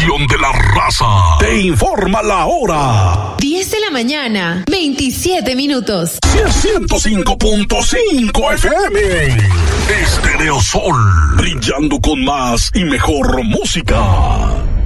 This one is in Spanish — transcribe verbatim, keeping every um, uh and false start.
estación de la raza. Te informa la hora. diez de la mañana, veintisiete minutos. ciento cinco punto cinco F M. Stereo Sol, brillando con más y mejor música.